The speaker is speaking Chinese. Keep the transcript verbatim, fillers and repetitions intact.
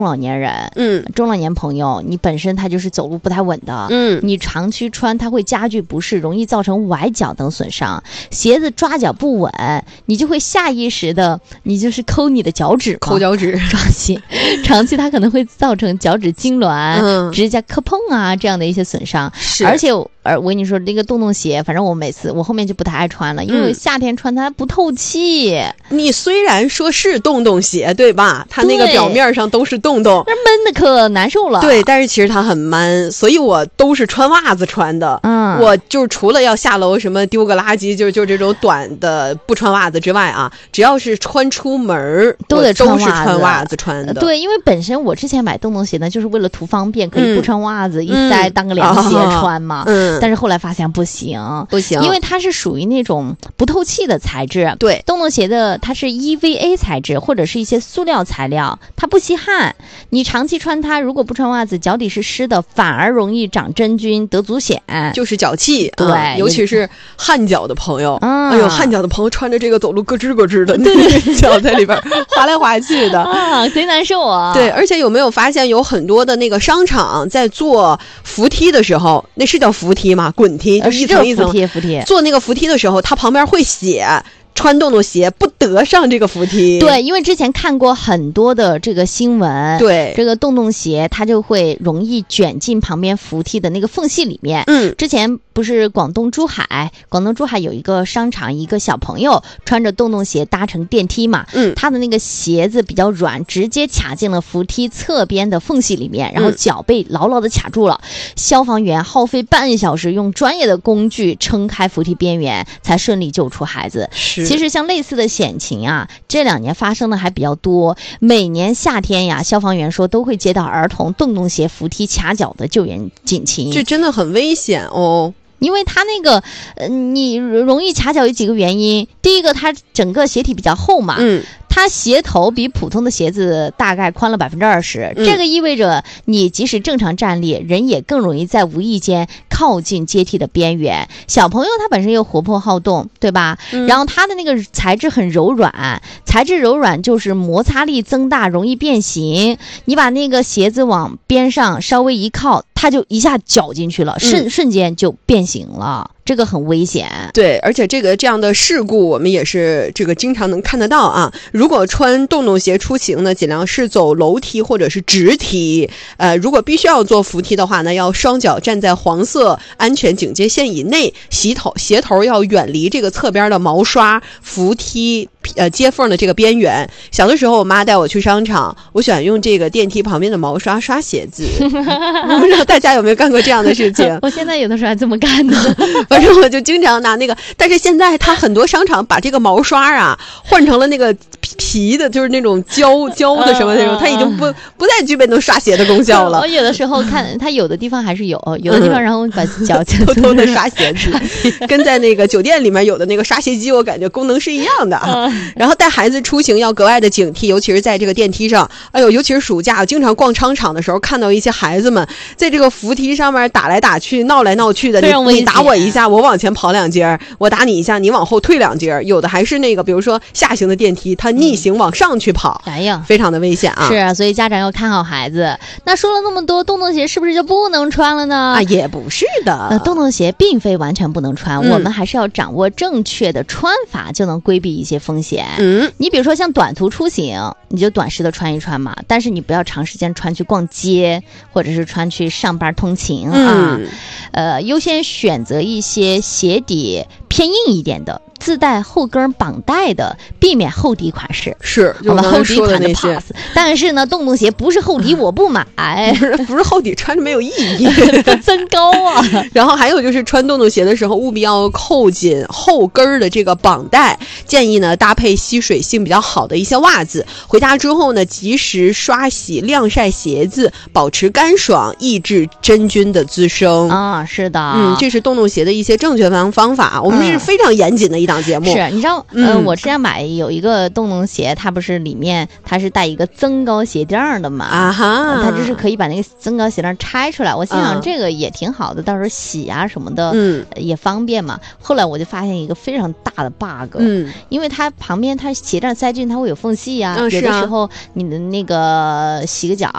老年人， 嗯， 中老年朋友，你本身他就是走路不太稳的， 嗯， 你长期穿它会加剧不适，容易造成崴脚等损伤。鞋子抓脚不稳，你就会下意识的，你就是抠你的脚趾， 抠脚趾， 抓心，长期它可能会造成脚趾痉挛、嗯、指甲磕碰啊这样的一些损伤。 是， 而且而我跟你说，这个洞洞鞋，反正我每次我后面就不太爱穿了，因为夏天穿它不透气。 嗯、你虽然说是洞洞鞋，对吧？它那个表面上都是洞洞， 那闷的可难受了。 对，但是其实它很闷，所以我都是穿袜子穿的。嗯，我就是除了要下楼什么丢个垃圾，就就这种短的不穿袜子之外啊，只要是穿出门都得穿袜子，都是穿袜子穿的。 对，因为本身我之前买洞洞鞋呢，就是为了图方便，可以不穿袜子，嗯、一塞当个凉鞋穿嘛。嗯，但是后来发现不行， 不行， 因为它是属于那种不透气的材质。 对， 洞洞鞋的它是 E V A 材质或者是一些塑料材料，它不吸汗。你长期穿它，如果不穿袜子，脚底是湿的，反而容易长真菌、得足癣， 就是脚气。 对、 嗯，尤其是汗脚的朋友，嗯、哎呦，汗脚的朋友穿着这个走路咯吱咯吱的， 对对， 脚在里边滑来滑去的啊，贼难受啊。 对，而且有没有发现有很多的那个商场在做扶梯的时候，那是叫扶梯吗？滚梯，就一层一层扶梯扶梯。 做那个扶梯的时候，它旁边会写。穿洞洞鞋不得上这个扶梯。 对，因为之前看过很多的这个新闻， 对， 这个洞洞鞋它就会容易卷进旁边扶梯的那个缝隙里面。 嗯， 之前不是广东珠海，广东珠海有一个商场，一个小朋友穿着洞洞鞋搭乘电梯嘛， 嗯， 他的那个鞋子比较软，直接卡进了扶梯侧边的缝隙里面，然后脚被牢牢的卡住了。嗯、消防员耗费半小时，用专业的工具撑开扶梯边缘，才顺利救出孩子。 是。 其实像类似的险情啊，这两年发生的还比较多。每年夏天呀，消防员说都会接到儿童洞洞鞋扶梯卡脚的救援警情。 这真的很危险哦。 因为它那个，呃，你容易卡脚有几个原因。第一个，它整个鞋体比较厚嘛， 嗯， 它鞋头比普通的鞋子大概宽了百分之二十，这个意味着你即使正常站立，人也更容易在无意间靠近阶梯的边缘。小朋友他本身又活泼好动，对吧？嗯、然后它的那个材质很柔软，材质柔软就是摩擦力增大，容易变形。你把那个鞋子往边上稍微一靠，它就一下绞进去了，瞬、嗯、瞬间就变形了。这个很危险。 对，而且这个这样的事故我们也是这个经常能看得到啊。如果穿洞洞鞋出行呢，尽量是走楼梯或者是直梯。呃，如果必须要做扶梯的话呢，要双脚站在黄色安全警戒线以内，鞋头鞋头要远离这个侧边的毛刷、扶梯呃接缝的这个边缘。小的时候我妈带我去商场，我喜欢用这个电梯旁边的毛刷刷鞋子。我不知道大家有没有干过这样的事情？ 我现在有的时候还这么干的。 反正我就经常拿那个，但是现在它很多商场把这个毛刷啊换成了那个皮的，就是那种胶胶的什么那种，它已经不不再具备能刷鞋的功效了。 我有的时候看它有的地方还是有，有的地方然后把脚偷偷的刷鞋子，跟在那个酒店里面有的那个刷鞋机，我感觉功能是一样的啊。然后带孩子出行要格外的警惕，尤其是在这个电梯上。哎呦，尤其是暑假，经常逛商场的时候，看到一些孩子们在这个扶梯上面打来打去、闹来闹去的。你你打我一下，我往前跑两阶，我打你一下，你往后退两阶。有的还是那个，比如说下行的电梯，它逆行往上去跑， 哎呀， 非常的危险啊！ 是啊，所以家长要看好孩子。那说了那么多，洞洞鞋是不是就不能穿了呢？ 啊，也不是的。 呃，洞洞鞋并非完全不能穿，嗯、我们还是要掌握正确的穿法，就能规避一些风险。 嗯， 你比如说像短途出行，你就短时的穿一穿嘛，但是你不要长时间穿去逛街，或者是穿去上班通勤啊。 嗯、 呃，优先选择一些鞋底偏硬一点的，自带后跟绑带的，避免厚底款式。 是， 我们厚底款的 pass。但是呢，洞洞鞋不是厚底我不买， 不是不是厚底穿着没有意义， 不增高啊。 然后还有就是穿洞洞鞋的时候，务必要扣紧后跟的这个绑带，建议呢搭配吸水性比较好的一些袜子。回家之后呢，及时刷洗晾晒鞋子，保持干爽，抑制真菌的滋生。 啊，是的， 嗯，这是洞洞鞋的一些正确方方法。我们是非常严谨的一档节目。 是，你知道，嗯、呃，我之前买有一个洞洞鞋，它不是里面它是带一个增高鞋垫的嘛？ 啊哈， 它就是可以把那个增高鞋垫拆出来。我心想这个也挺好的，到时候洗啊什么的， 嗯， 也方便嘛。后来我就发现一个非常大的 bug， 嗯， 因为它旁边它鞋垫塞进它会有缝隙啊， 嗯、 有的时候你的那个洗个脚